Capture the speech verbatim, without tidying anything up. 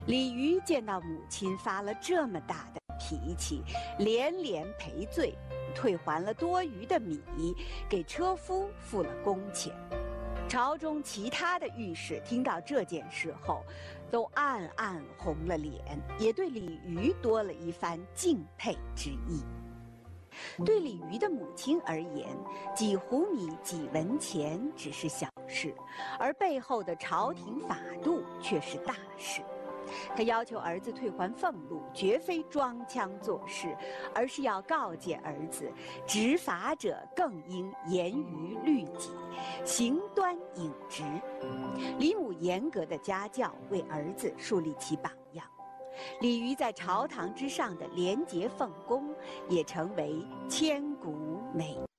李渔见到母亲发了这么大的脾气，连连赔罪，退还了多余的米，给车夫付了工钱。朝中其他的御史听到这件事后，都暗暗红了脸，也对李渔多了一番敬佩之意。对李渔的母亲而言，几壶米几文钱只是小事，而背后的朝廷法度却是大事。他要求儿子退还俸禄，绝非装腔作势，而是要告诫儿子，执法者更应严于律己，行端应直。李母严格的家教为儿子树立起榜样，李渔在朝堂之上的廉洁奉公，也成为千古美。